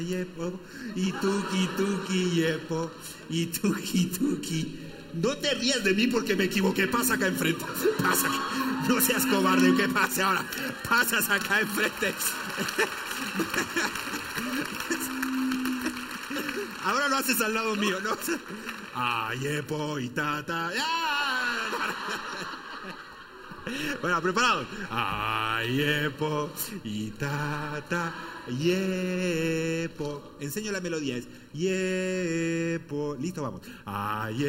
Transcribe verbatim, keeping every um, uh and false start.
Yepo, y tuki tuki yepo, y tuki tuki. No te rías de mí porque me equivoqué. Pasa acá enfrente. Pasa acá. No seas cobarde. ¿Qué pasa ahora? Pasas acá enfrente. Ahora lo haces al lado mío, ¿no? Ay, yepo y tata. Bueno, preparados. Ay, yepo y tata. Yepo. Enseño la melodía. Es yepo. Listo, vamos. Ay,